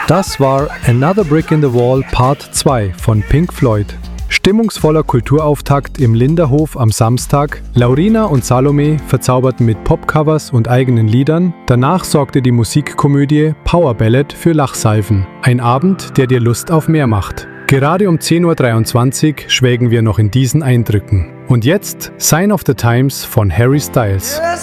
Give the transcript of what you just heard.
Das war Another Brick in the Wall Part 2 von Pink Floyd. Stimmungsvoller Kulturauftakt im Linderhof am Samstag. Laurina und Salome verzauberten mit Popcovers und eigenen Liedern. Danach sorgte die Musikkomödie Power Ballad für Lachsalven. Ein Abend, der dir Lust auf mehr macht. Gerade um 10.23 Uhr schwelgen wir noch in diesen Eindrücken. Und jetzt Sign of the Times von Harry Styles.